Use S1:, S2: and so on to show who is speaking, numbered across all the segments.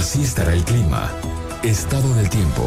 S1: Así estará el clima. Estado del tiempo.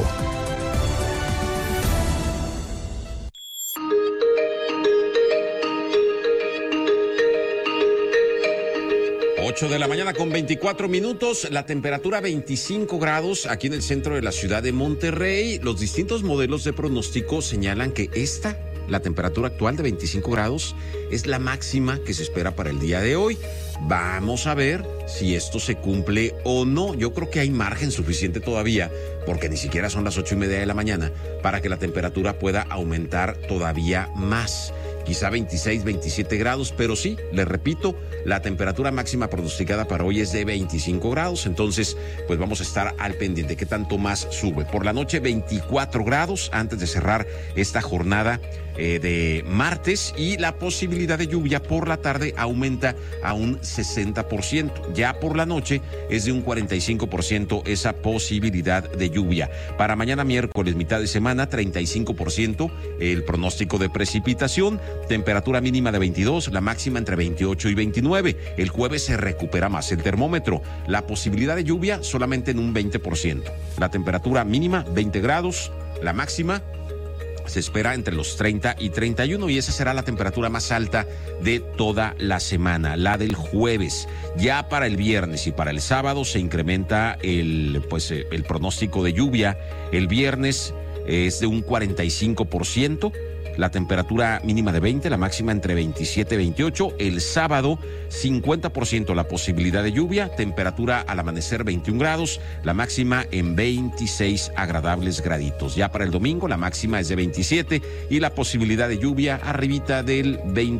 S2: Ocho de la mañana con 24 minutos, la temperatura 25 grados aquí en el centro de la ciudad de Monterrey. Los distintos modelos de pronóstico señalan que la temperatura actual de 25 grados, es la máxima que se espera para el día de hoy. Vamos a ver si esto se cumple o no. Yo creo que hay margen suficiente todavía, porque ni siquiera son las 8:30 de la mañana, para que la temperatura pueda aumentar todavía más. Quizá 26, 27 grados, pero sí, les repito, la temperatura máxima pronosticada para hoy es de 25 grados, entonces pues vamos a estar al pendiente. ¿Qué tanto más sube? Por la noche 24 grados antes de cerrar esta jornada de martes, y la posibilidad de lluvia por la tarde aumenta a un 60%. Ya por la noche es de un 45% esa posibilidad de lluvia. Para mañana miércoles, mitad de semana, 35% el pronóstico de precipitación. Temperatura mínima de 22, la máxima entre 28 y 29. El jueves se recupera más el termómetro. La posibilidad de lluvia solamente en un 20%. La temperatura mínima 20 grados, la máxima se espera entre los 30 y 31, y esa será la temperatura más alta de toda la semana, la del jueves. Ya para el viernes y para el sábado se incrementa el pronóstico de lluvia. El viernes es de un 45%. La temperatura mínima de 20, la máxima entre 27 y 28. El sábado, 50% la posibilidad de lluvia. Temperatura al amanecer 21 grados, la máxima en 26 agradables graditos. Ya para el domingo, la máxima es de 27 y la posibilidad de lluvia arribita del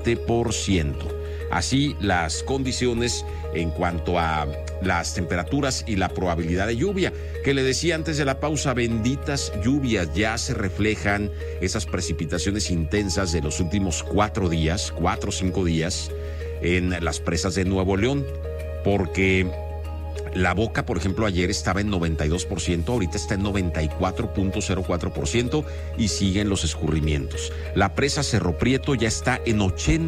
S2: 20%. Así las condiciones en cuanto a las temperaturas y la probabilidad de lluvia, que le decía antes de la pausa, benditas lluvias. Ya se reflejan esas precipitaciones intensas de los últimos 4 o 5 días en las presas de Nuevo León, porque La Boca, por ejemplo, ayer estaba en 92%, ahorita está en 94.04% y siguen los escurrimientos. La presa Cerro Prieto ya está en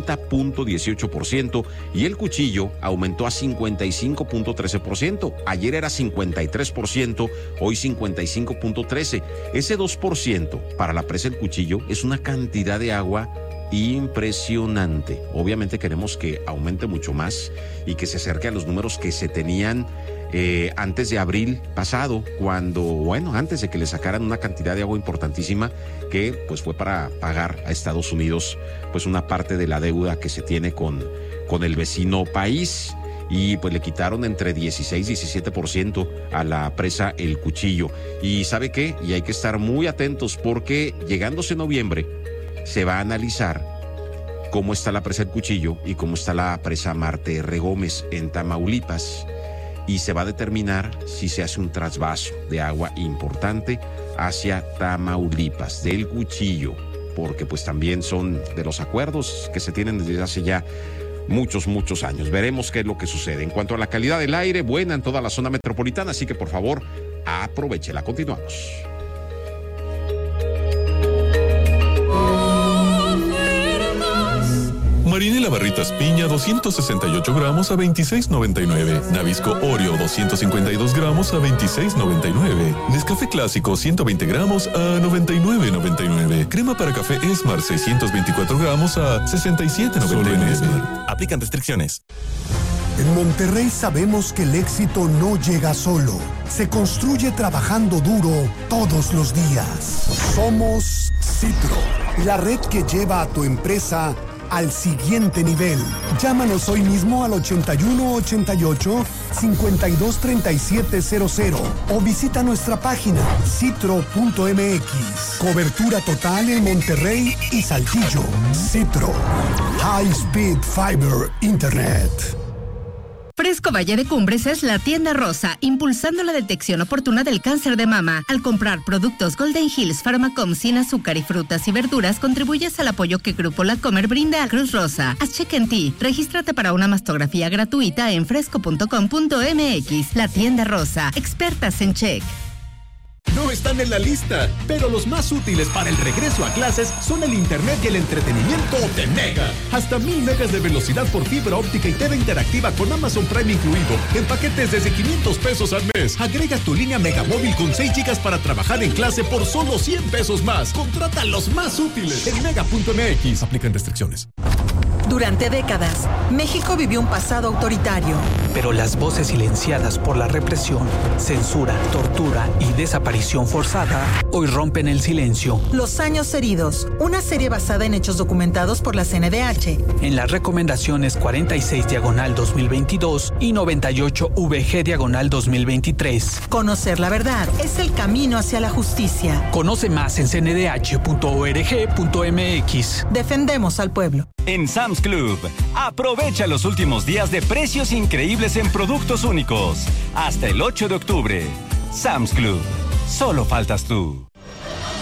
S2: 80.18% y el Cuchillo aumentó a 55.13%. Ayer era 53%, hoy 55.13%. Ese 2% para la presa El Cuchillo es una cantidad de agua impresionante. Obviamente queremos que aumente mucho más y que se acerque a los números que se tenían antes de abril pasado, antes de que le sacaran una cantidad de agua importantísima que pues fue para pagar a Estados Unidos pues una parte de la deuda que se tiene con el vecino país, y pues le quitaron entre 16 y 17% a la presa El Cuchillo. Y ¿sabe qué? Y hay que estar muy atentos, porque llegándose noviembre se va a analizar cómo está la presa El Cuchillo y cómo está la presa Marte R. Gómez en Tamaulipas, y se va a determinar si se hace un trasvaso de agua importante hacia Tamaulipas del Cuchillo, porque pues también son de los acuerdos que se tienen desde hace ya muchos años. Veremos qué es lo que sucede. En cuanto a la calidad del aire, buena en toda la zona metropolitana, así que por favor, aprovéchela. Continuamos.
S3: Marinela Barritas Piña 268 gramos a $26.99. Nabisco Oreo 252 gramos a $26.99. Nescafé Clásico 120 gramos a $99.99. Crema para café Esmar 624 gramos a $67.99. Aplican restricciones.
S4: En Monterrey sabemos que el éxito no llega solo. Se construye trabajando duro todos los días. Somos Citro, la red que lleva a tu empresa al siguiente nivel. Llámanos hoy mismo al 8188-523700 o visita nuestra página citro.mx. Cobertura total en Monterrey y Saltillo. Citro. High Speed Fiber Internet.
S5: Fresco Valle de Cumbres es la tienda rosa, impulsando la detección oportuna del cáncer de mama. Al comprar productos Golden Hills Pharmacom sin azúcar y frutas y verduras, contribuyes al apoyo que Grupo La Comer brinda a Cruz Rosa. Haz check en ti. Regístrate para una mastografía gratuita en fresco.com.mx. La tienda rosa, expertas en check.
S6: No están están en la lista, pero los más útiles para el regreso a clases son el internet y el entretenimiento de Mega. Hasta 1000 megas de velocidad por fibra óptica y TV interactiva con Amazon Prime incluido, en paquetes desde $500 al mes. Agrega tu línea Mega Móvil con 6 gigas para trabajar en clase por solo $100 más. Contrata los más útiles en mega.mx. Aplican restricciones.
S7: Durante décadas, México vivió un pasado autoritario.
S8: Pero las voces silenciadas por la represión, censura, tortura y desaparición forzada hoy rompen el silencio.
S7: Los años heridos, una serie basada en hechos documentados por la CNDH.
S8: En las recomendaciones 46/2022 y 98VG/2023.
S7: Conocer la verdad es el camino hacia la justicia.
S8: Conoce más en cndh.org.mx.
S7: Defendemos al pueblo.
S9: En Sam's Club, aprovecha los últimos días de precios increíbles en productos únicos. Hasta el 8 de octubre. Sam's Club. Solo faltas tú.